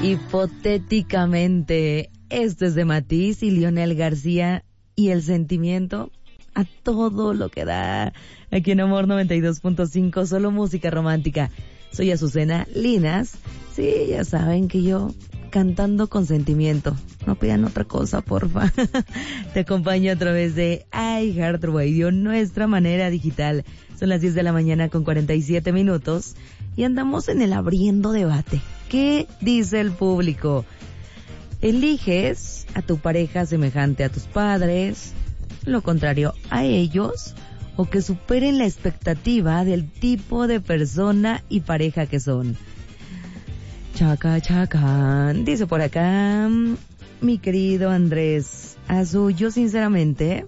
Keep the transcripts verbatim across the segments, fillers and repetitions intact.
Hipotéticamente, esto es de Matiz y Lionel García y el sentimiento a todo lo que da. Aquí en Amor noventa y dos punto cinco, solo música romántica. Soy Azucena Linas. Sí, ya saben que yo cantando con sentimiento. No pidan otra cosa, porfa. Te acompaño a través de iHeartRadio, nuestra manera digital. Son las diez de la mañana con cuarenta y siete minutos y andamos en el abriendo debate. ¿Qué dice el público? ¿Eliges a tu pareja semejante a tus padres, lo contrario a ellos, o que superen la expectativa del tipo de persona y pareja que son? Chaca, chaca. Dice por acá mi querido Andrés Azul, yo sinceramente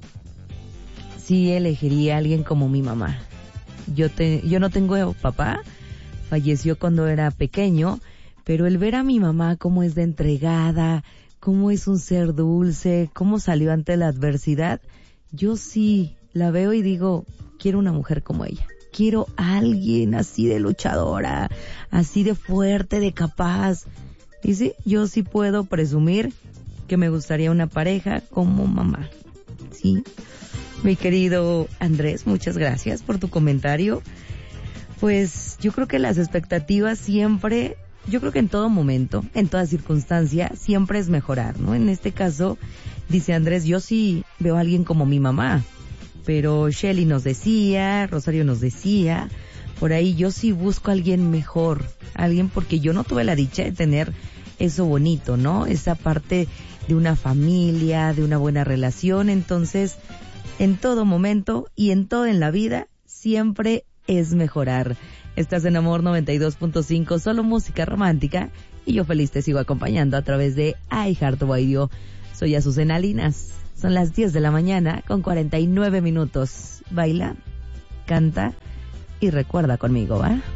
sí elegiría a alguien como mi mamá. Yo te, yo no tengo papá, falleció cuando era pequeño, pero el ver a mi mamá cómo es de entregada, cómo es un ser dulce, cómo salió ante la adversidad, yo sí la veo y digo, quiero una mujer como ella. Quiero a alguien así de luchadora, así de fuerte, de capaz. Y sí, yo sí puedo presumir que me gustaría una pareja como mamá. Sí, mi querido Andrés, muchas gracias por tu comentario. Pues yo creo que las expectativas siempre, yo creo que en todo momento, en toda circunstancia, siempre es mejorar, ¿no? En este caso, dice Andrés, yo sí veo a alguien como mi mamá. Pero Shelly nos decía, Rosario nos decía, por ahí yo sí busco a alguien mejor, alguien porque yo no tuve la dicha de tener eso bonito, ¿no? Esa parte de una familia, de una buena relación. Entonces, en todo momento y en todo en la vida, siempre es mejorar. Estás en Amor noventa y dos punto cinco, solo música romántica, y yo feliz te sigo acompañando a través de iHeartRadio. Soy Azucena Linas. Son las diez de la mañana con cuarenta y nueve minutos. Baila, canta y recuerda conmigo, ¿va?